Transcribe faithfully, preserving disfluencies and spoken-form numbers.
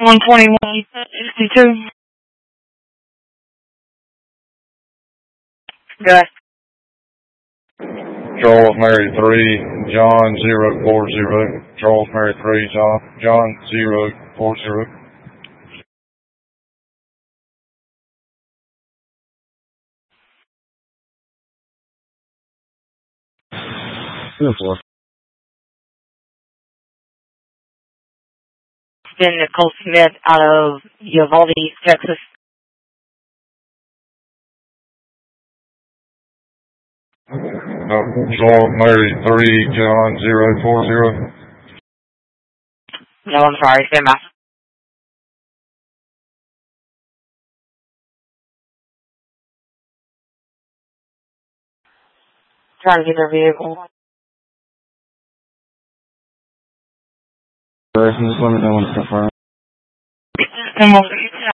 one twenty-one sixty-two. Go ahead. Charles Mary three, John zero four zero. Charles Mary three, John John zero four zero. Simple. Then Nicole Smith out of Uvalde, Texas. Uh, Charles Mary three, John zero four zero. No, I'm sorry. Stand by. Trying to get their vehicle. Just let me know when it's confirmed. And we'll